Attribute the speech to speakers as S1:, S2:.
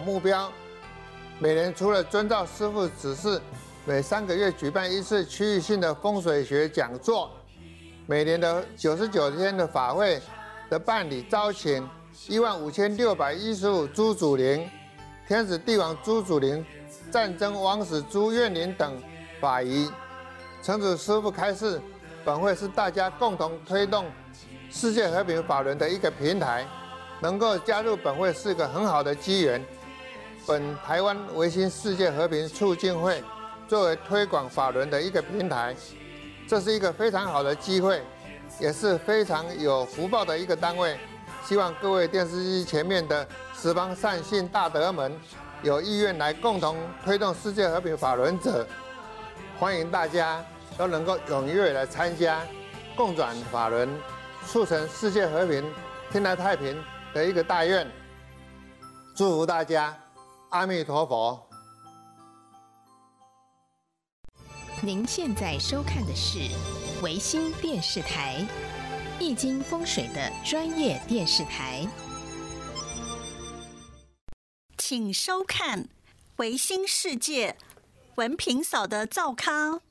S1: 目标。每年除了遵照师父指示，每3个月举办一次区域性的风水学讲座，每年的99天的法会的办理招请15615朱祖灵、天子帝王朱祖灵、战争王子朱愿灵等法仪。诚主师父开示，本会是大家共同推动世界和平法轮的一个平台，能够加入本会是个很好的机缘。本台湾维新世界和平促进会作为推广法轮的一个平台，这是一个非常好的机会，也是非常有福报的一个单位。希望各位电视机前面的十方善信大德们，有意愿来共同推动世界和平法轮者，欢迎大家都能够踊跃来参加，共转法轮，促成世界和平、天下太平的一个大愿。祝福大家，阿弥陀佛。
S2: 您现在收看的是维新电视台，易经风水的专业电视台。
S3: 请收看维新世界文平嫂的照咖。